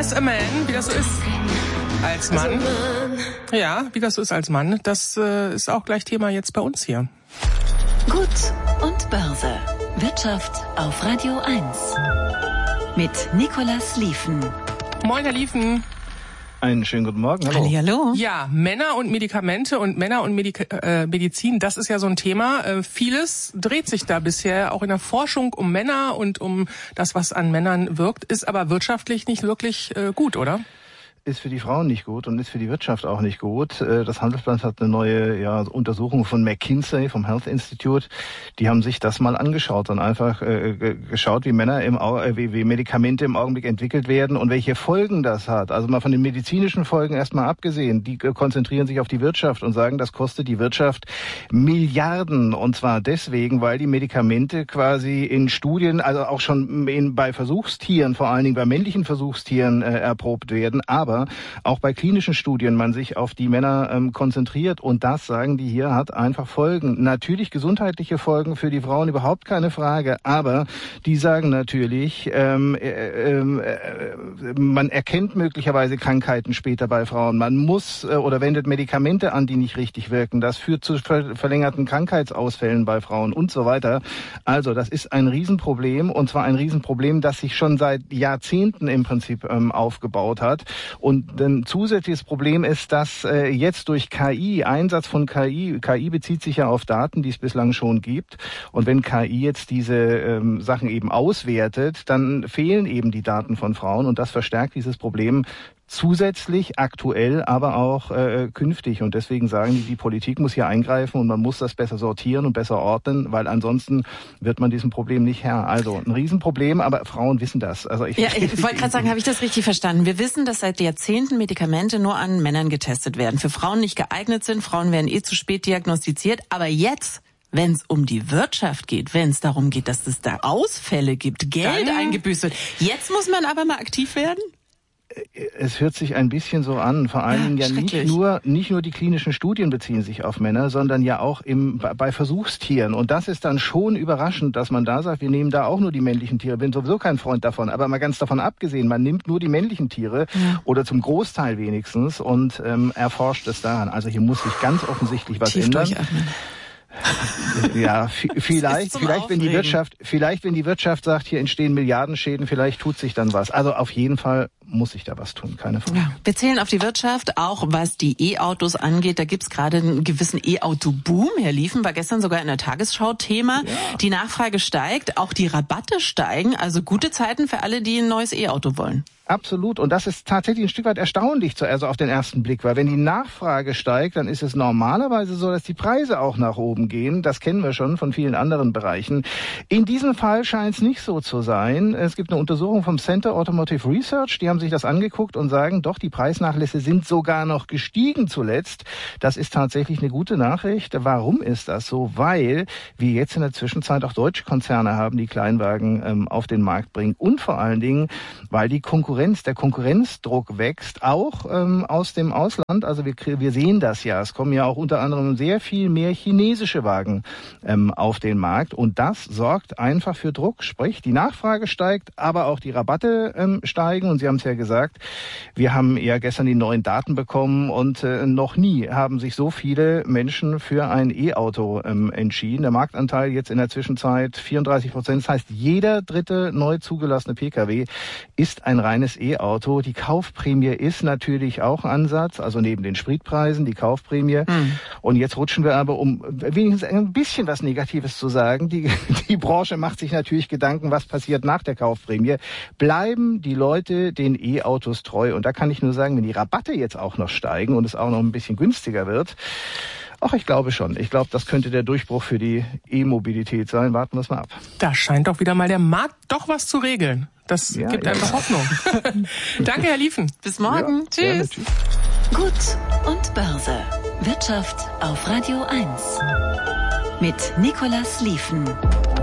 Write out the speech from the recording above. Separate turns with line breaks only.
as a man, wie das so ist als Mann. Ja, wie das so ist als Mann. Das ist auch gleich Thema jetzt bei uns hier.
Gut und Börse. Wirtschaft auf Radio 1. Mit Nicolas Lieven.
Moin, Herr Lieven.
Einen schönen guten Morgen. Hallo.
Hallo.
Ja, Männer und Medikamente und Männer und Medizin, das ist ja so ein Thema. Vieles dreht sich da bisher auch in der Forschung um Männer und um das, was an Männern wirkt, ist aber wirtschaftlich nicht wirklich gut, oder?
Ist für die Frauen nicht gut und ist für die Wirtschaft auch nicht gut. Das Handelsblatt hat eine neue Untersuchung von McKinsey, vom Health Institute. Die haben sich das mal angeschaut und einfach geschaut, wie wie Medikamente im Augenblick entwickelt werden und welche Folgen das hat. Also mal von den medizinischen Folgen erstmal abgesehen. Die konzentrieren sich auf die Wirtschaft und sagen, das kostet die Wirtschaft Milliarden. Und zwar deswegen, weil die Medikamente quasi in Studien, also auch schon bei Versuchstieren, vor allen Dingen bei männlichen Versuchstieren erprobt werden, aber auch bei klinischen Studien man sich auf die Männer konzentriert und das, sagen die hier, hat einfach Folgen. Natürlich gesundheitliche Folgen für die Frauen, überhaupt keine Frage, aber die sagen natürlich, man erkennt möglicherweise Krankheiten später bei Frauen. Man muss oder wendet Medikamente an, die nicht richtig wirken. Das führt zu verlängerten Krankheitsausfällen bei Frauen und so weiter. Also das ist ein Riesenproblem und zwar ein Riesenproblem, das sich schon seit Jahrzehnten im Prinzip aufgebaut hat. Und ein zusätzliches Problem ist, dass jetzt durch Einsatz von KI bezieht sich ja auf Daten, die es bislang schon gibt. Und wenn KI jetzt diese Sachen eben auswertet, dann fehlen eben die Daten von Frauen und das verstärkt dieses Problem zusätzlich, aktuell, aber auch künftig. Und deswegen sagen die Politik muss hier eingreifen und man muss das besser sortieren und besser ordnen, weil ansonsten wird man diesem Problem nicht Herr. Also ein Riesenproblem, aber Frauen wissen das. Also ich
wollte gerade sagen, habe ich das richtig verstanden? Wir wissen, dass seit Jahrzehnten Medikamente nur an Männern getestet werden, für Frauen nicht geeignet sind, Frauen werden zu spät diagnostiziert, aber jetzt, wenn es um die Wirtschaft geht, wenn es darum geht, dass es da Ausfälle gibt, Geld eingebüßt wird, jetzt muss man aber mal aktiv werden?
Es hört sich ein bisschen so an, vor allen Dingen ja nicht nur die klinischen Studien beziehen sich auf Männer, sondern ja auch bei Versuchstieren. Und das ist dann schon überraschend, dass man da sagt, wir nehmen da auch nur die männlichen Tiere. Bin sowieso kein Freund davon, aber mal ganz davon abgesehen, man nimmt nur die männlichen Tiere oder zum Großteil wenigstens und erforscht es daran. Also hier muss sich ganz offensichtlich was ändern. Ja, vielleicht wenn die Wirtschaft sagt, hier entstehen Milliardenschäden, vielleicht tut sich dann was. Also auf jeden Fall muss sich da was tun, keine Frage.
Ja, wir zählen auf die Wirtschaft, auch was die E-Autos angeht. Da gibt's gerade einen gewissen E-Auto-Boom. Herr Lieven war gestern sogar in der Tagesschau Thema. Ja. Die Nachfrage steigt, auch die Rabatte steigen. Also gute Zeiten für alle, die ein neues E-Auto wollen.
Absolut. Und das ist tatsächlich ein Stück weit erstaunlich, also auf den ersten Blick. Weil wenn die Nachfrage steigt, dann ist es normalerweise so, dass die Preise auch nach oben gehen. Das kennen wir schon von vielen anderen Bereichen. In diesem Fall scheint es nicht so zu sein. Es gibt eine Untersuchung vom Center Automotive Research. Die haben sich das angeguckt und sagen, doch, die Preisnachlässe sind sogar noch gestiegen zuletzt. Das ist tatsächlich eine gute Nachricht. Warum ist das so? Weil wir jetzt in der Zwischenzeit auch deutsche Konzerne haben, die Kleinwagen auf den Markt bringen. Und vor allen Dingen, weil der Konkurrenzdruck wächst, auch aus dem Ausland. Also wir sehen das ja. Es kommen ja auch unter anderem sehr viel mehr chinesische Wagen auf den Markt. Und das sorgt einfach für Druck. Sprich, die Nachfrage steigt, aber auch die Rabatte steigen. Und Sie haben es ja gesagt, wir haben ja gestern die neuen Daten bekommen und noch nie haben sich so viele Menschen für ein E-Auto entschieden. Der Marktanteil jetzt in der Zwischenzeit 34%. Das heißt, jeder dritte neu zugelassene Pkw ist ein reines E-Auto. Die Kaufprämie ist natürlich auch Ansatz, also neben den Spritpreisen, die Kaufprämie. Und jetzt rutschen wir aber, um wenigstens ein bisschen was Negatives zu sagen, die Branche macht sich natürlich Gedanken, was passiert nach der Kaufprämie. Bleiben die Leute den E-Autos treu? Und da kann ich nur sagen, wenn die Rabatte jetzt auch noch steigen und es auch noch ein bisschen günstiger wird, ich glaube schon. Ich glaube, das könnte der Durchbruch für die E-Mobilität sein. Warten wir es mal ab.
Da scheint doch wieder mal der Markt doch was zu regeln. Das gibt einfach Hoffnung. Danke, Herr Lieven.
Bis morgen.
Ja,
Tschüss.
tschüss.
Gut und Börse. Wirtschaft auf Radio 1. Mit Nicolas Lieven.